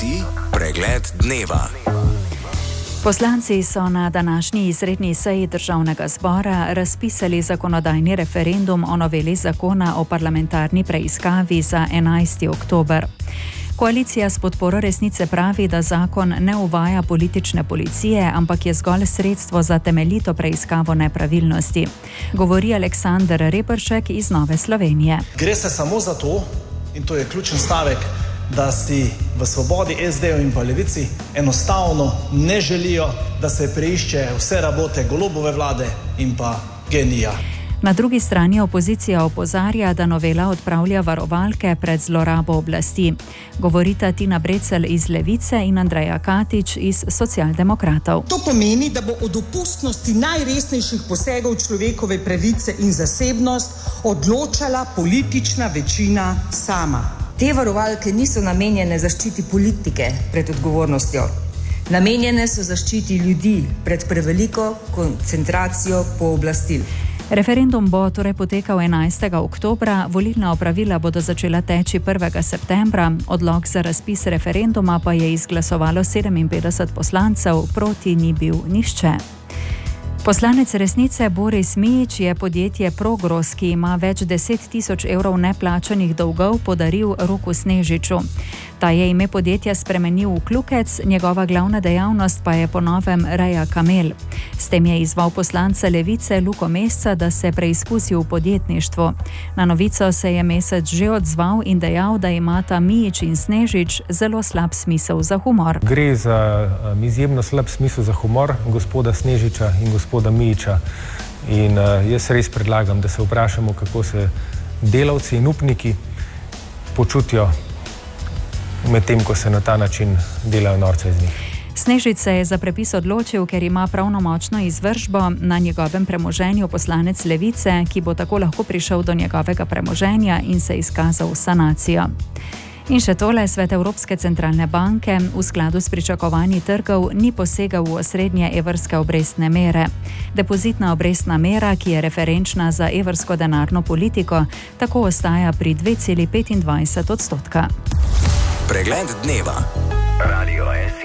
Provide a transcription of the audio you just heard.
si pregled dneva. Poslanci so na današnji izredni seji Državnega zbora razpisali zakonodajni referendum o noveli zakona o parlamentarni preiskavi za 11. oktober. Koalicija s podporo Resnice pravi, da zakon ne uvaja politične policije, ampak je zgolj sredstvo za temeljito preiskavo nepravilnosti. Govori Aleksander Reperšek iz Nove Slovenije. Gre se samo za to, in to je ključen stavek, da si v Svobodi, SD-ju in pa Levici enostavno ne želijo, da se preišče vse rabote Golobove vlade in pa GEN-I-ja. Na drugi strani opozicija opozarja, da novela odpravlja varovalke pred zlorabo oblasti. Govorita Tina Brecelj iz Levice in Andreja Katič iz Socialdemokratov. To pomeni, da bo o dopustnosti najresnejših posegov človekove pravice in zasebnost odločala politična večina sama. Te varovalke niso namenjene zaščiti politike pred odgovornostjo. Namenjene so zaščiti ljudi pred preveliko koncentracijo pooblastil. Referendum bo torej potekal 11. oktobra, volilna opravila bodo začela teči 1. septembra, odlok za razpis referenduma pa je izglasovalo 57 poslancev, proti ni bil nihče. Poslanec Resnice Boris Mijić je podjetje Progros, ki ima več 10 tisoč evrov neplačanih dolgov, podaril Roku Snežiču. Ta je ime podjetja spremenil v Klukec, njegova glavna dejavnost pa je po novem reja kamel. S tem je izzval poslanca Levice Luko Mesca, da se preizkusi v podjetništvu. Na novico se je Mesec že odzval in dejal, da imata Mijić in Snežič zelo slab smisel za humor. Gre za izjemno slab smisel za humor gospoda Snežiča in gospoda Mijića. In jaz res predlagam, da se vprašamo, kako se delavci in upniki počutijo medtem, ko se na ta način delajo norca iz njih. Snežič se je za prepis odločil, ker ima pravnomočno izvršbo na njegovem premoženju poslanec Levice, ki bo tako lahko prišel do njegovega premoženja in se izkazal v sanacijo. In še tole, Svet Evropske centralne banke v skladu s pričakovanji trgov ni posegal v osrednje evrske obrestne mere. Depozitna obrestna mera, ki je referenčna za evrsko denarno politiko, tako ostaja pri 2,25%. Pregled dneva. Radio S.